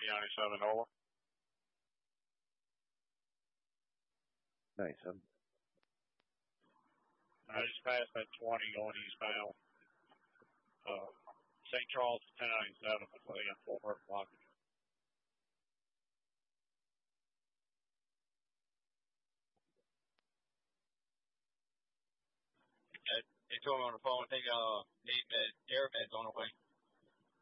97 North. Nice. I just passed that 20 going eastbound. St. Charles to 1097, I think I'm 400 blocks. They told me on the phone, I think, air med's on the way.